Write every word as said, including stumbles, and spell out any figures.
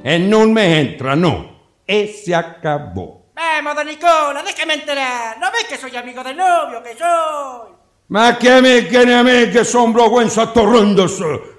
e non me entra, no. E se acabó. Vamos, don Nicola, déjame enterar. ¿No ves que soy amigo del novio, que soy? Ma che a me, che ne a me, che son vergüenza torrendosi.